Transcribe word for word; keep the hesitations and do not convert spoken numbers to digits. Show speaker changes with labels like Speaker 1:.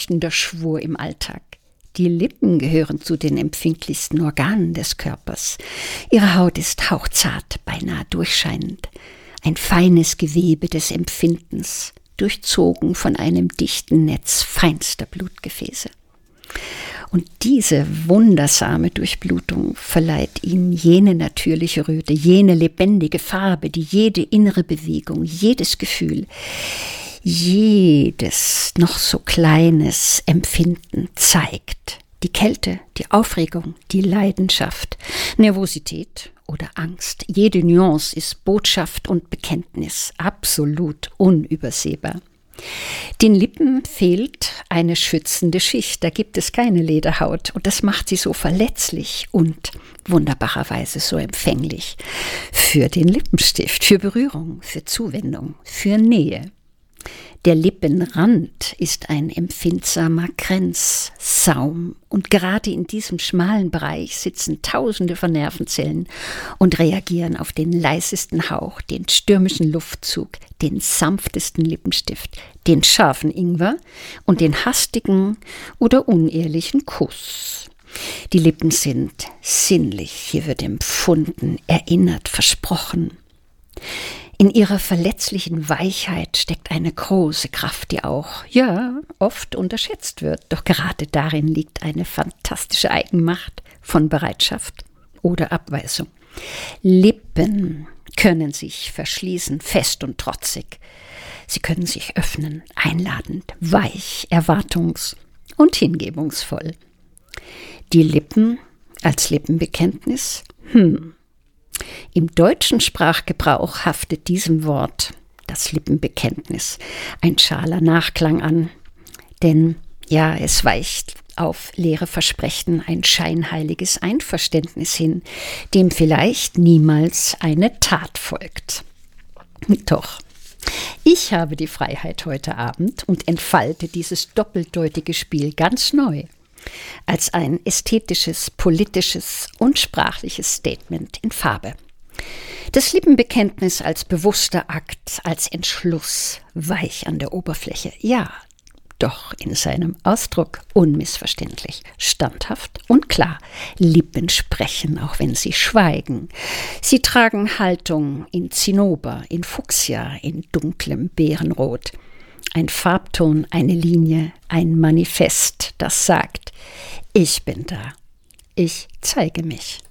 Speaker 1: leuchtender Schwur im Alltag. Die Lippen gehören zu den empfindlichsten Organen des Körpers. Ihre Haut ist hauchzart, beinahe durchscheinend. Ein feines Gewebe des Empfindens, durchzogen von einem dichten Netz feinster Blutgefäße. Und diese wundersame Durchblutung verleiht ihnen jene natürliche Röte, jene lebendige Farbe, die jede innere Bewegung, jedes Gefühl, jedes noch so kleines Empfinden zeigt. Die Kälte, die Aufregung, die Leidenschaft, Nervosität oder Angst. Jede Nuance ist Botschaft und Bekenntnis, absolut unübersehbar. Den Lippen fehlt eine schützende Schicht, da gibt es keine Lederhaut und das macht sie so verletzlich und wunderbarerweise so empfänglich für den Lippenstift, für Berührung, für Zuwendung, für Nähe. Der Lippenrand ist ein empfindsamer Grenzsaum und gerade in diesem schmalen Bereich sitzen Tausende von Nervenzellen und reagieren auf den leisesten Hauch, den stürmischen Luftzug, den sanftesten Lippenstift, den scharfen Ingwer und den hastigen oder unehrlichen Kuss. Die Lippen sind sinnlich, hier wird empfunden, erinnert, versprochen. In ihrer verletzlichen Weichheit steckt eine große Kraft, die auch, ja, oft unterschätzt wird. Doch gerade darin liegt eine fantastische Eigenmacht von Bereitschaft oder Abweisung. Lippen können sich verschließen, fest und trotzig. Sie können sich öffnen, einladend, weich, erwartungs- und hingebungsvoll. Die Lippen als Lippenbekenntnis? Hm. Im deutschen Sprachgebrauch haftet diesem Wort, das Lippenbekenntnis, ein schaler Nachklang an. Denn ja, es weicht auf leere Versprechen ein scheinheiliges Einverständnis hin, dem vielleicht niemals eine Tat folgt. Doch, ich habe die Freiheit heute Abend und entfalte dieses doppeldeutige Spiel ganz neu. Als ein ästhetisches, politisches und sprachliches Statement in Farbe. Das Lippenbekenntnis als bewusster Akt, als Entschluss, weich an der Oberfläche, ja, doch in seinem Ausdruck unmissverständlich, standhaft und klar. Lippen sprechen, auch wenn sie schweigen. Sie tragen Haltung in Zinnober, in Fuchsia, in dunklem Beerenrot. Ein Farbton, eine Linie, ein Manifest, das sagt, ich bin da, ich zeige mich.